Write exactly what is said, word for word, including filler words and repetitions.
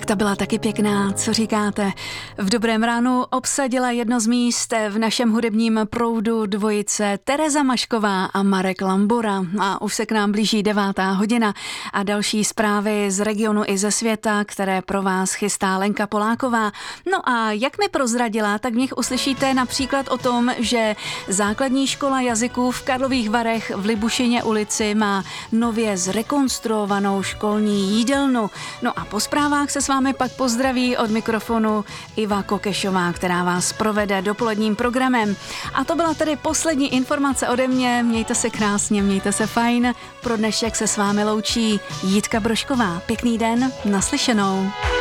Tak ta byla taky pěkná, co říkáte? V Dobrém ránu obsadila jedno z míst v našem hudebním proudu dvojice Tereza Mašková a Marek Lambora. A už se k nám blíží devátá hodina a další zprávy z regionu i ze světa, které pro vás chystá Lenka Poláková. No a jak mi prozradila, tak v nich uslyšíte například o tom, že základní škola jazyků v Karlových Varech v Libušině ulici má nově zrekonstruovanou školní jídelnu. No a po zprávách se s vámi pak pozdraví od mikrofonu Iva Kokešová, která vás provede dopoledním programem. A to byla tedy poslední informace ode mě. Mějte se krásně, mějte se fajn. Pro dnešek se s vámi loučí Jitka Brožková. Pěkný den, naslyšenou.